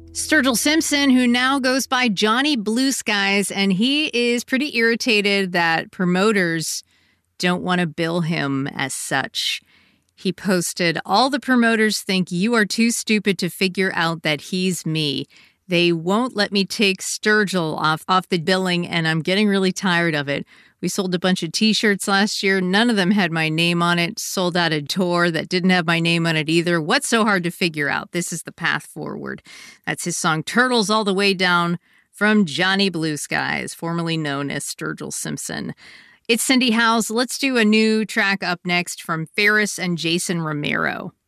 Sturgill Simpson, who now goes by Johnny Blue Skies, and he is pretty irritated that promoters don't want to bill him as such. He posted, "All the promoters think you are too stupid to figure out that he's me. They won't let me take Sturgill off the billing, and I'm getting really tired of it. We sold a bunch of t-shirts last year. None of them had my name on it. Sold out a tour that didn't have my name on it either. What's so hard to figure out? This is the path forward." That's his song Turtles All the Way Down from Johnny Blue Skies, formerly known as Sturgill Simpson. It's Cindy Howes. Let's do a new track up next from Ferris and Jason Romero.